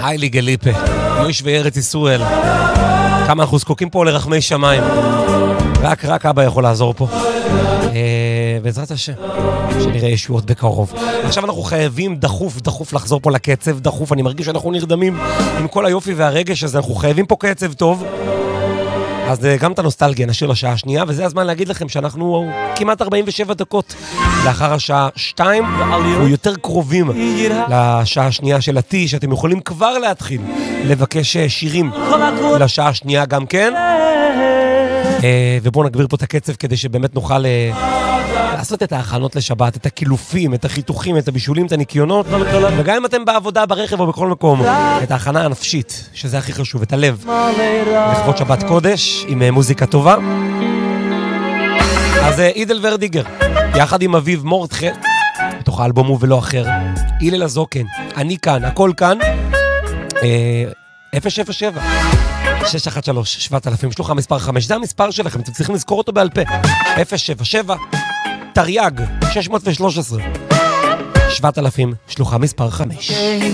היילי גליפה, יושבי ארץ ישראל. כמה אנחנו זקוקים פה לרחמי שמיים. רק אבא יכול לעזור פה. בעזרת השם, שנראה ישועות בקרוב. עכשיו אנחנו חייבים דחוף לחזור פה לקצב, דחוף. אני מרגיש שאנחנו נרדמים עם כל היופי והרגש, אז אנחנו חייבים פה קצב טוב. אז גם את הנוסטלגיה נשאיר לשעה השנייה, וזה הזמן להגיד לכם שאנחנו כמעט 47 דקות לאחר השעה 2, או יותר קרובים לשעה השנייה של עתי, שאתם יכולים כבר להתחיל לבקש שירים לשעה השנייה גם כן. ובואו נגביר פה את הקצב כדי שבאמת נוכל לעשות את ההכנות לשבת, את הקילופים, את החיתוכים, את הבישולים, את הניקיונות, וגם אם אתם בעבודה, ברכב או בכל מקום, את ההכנה הנפשית, שזה הכי חשוב, את הלב, לכבוד שבת קודש עם מוזיקה טובה. אז אידל ורדיגר, יחד עם אביב מורדכה, בתוך האלבום הוא ולא אחר, אילל הזוקן, אני כאן, הכל כאן, 077 613-7000, שלוחה מספר 5, זה המספר שלכם, אתם צריכים לזכור אותו בעל פה, 077 תרי"ג 613 7000, שלוחה מספר 5.